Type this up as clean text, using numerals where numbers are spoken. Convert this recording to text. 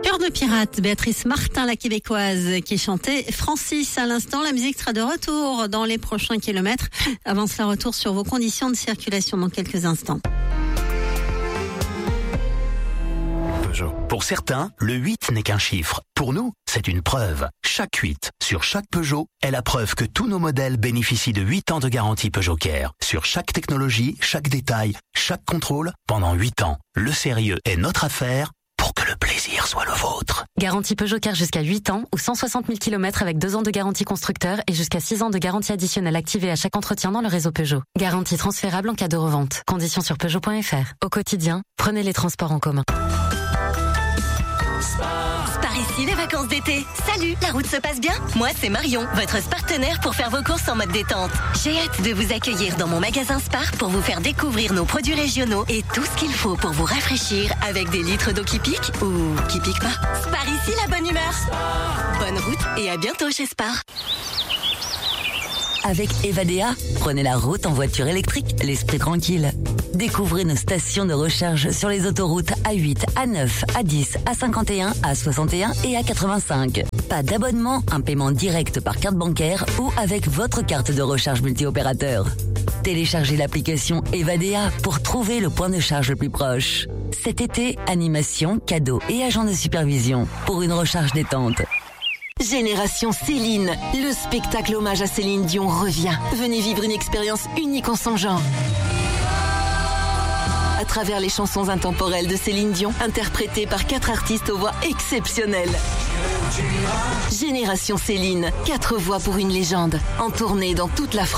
Cœur de pirate, Béatrice Martin, la québécoise, qui chantait Francis à l'instant. La musique sera de retour dans les prochains kilomètres. Avant cela, retour sur vos conditions de circulation dans quelques instants. Peugeot. Pour certains, le 8 n'est qu'un chiffre. Pour nous, c'est une preuve. Chaque 8 sur chaque Peugeot est la preuve que tous nos modèles bénéficient de 8 ans de garantie Peugeot Care. Sur chaque technologie, chaque détail, chaque contrôle, pendant 8 ans. Le sérieux est notre affaire pour que le plaisir soit le vôtre. Garantie Peugeot Care jusqu'à 8 ans ou 160 000 km avec 2 ans de garantie constructeur et jusqu'à 6 ans de garantie additionnelle activée à chaque entretien dans le réseau Peugeot. Garantie transférable en cas de revente. Conditions sur Peugeot.fr. Au quotidien, prenez les transports en commun. Par ici, les vacances d'été. Salut, la route se passe bien? Moi, c'est Marion, votre partenaire pour faire vos courses en mode détente. J'ai hâte de vous accueillir dans mon magasin Spar pour vous faire découvrir nos produits régionaux et tout ce qu'il faut pour vous rafraîchir avec des litres d'eau qui piquent ou qui piquent pas. Spar ici, la bonne humeur. Bonne route et à bientôt chez Spar. Avec Evadea, prenez la route en voiture électrique, l'esprit tranquille. Découvrez nos stations de recharge sur les autoroutes A8, A9, A10, A51, A61 et A85. Pas d'abonnement, un paiement direct par carte bancaire ou avec votre carte de recharge multi-opérateur. Téléchargez l'application Evadea pour trouver le point de charge le plus proche. Cet été, animation, cadeaux et agents de supervision pour une recharge détente. Génération Céline, le spectacle hommage à Céline Dion revient. Venez vivre une expérience unique en son genre. À travers les chansons intemporelles de Céline Dion, interprétées par 4 artistes aux voix exceptionnelles. Génération Céline, 4 voix pour une légende, en tournée dans toute la France.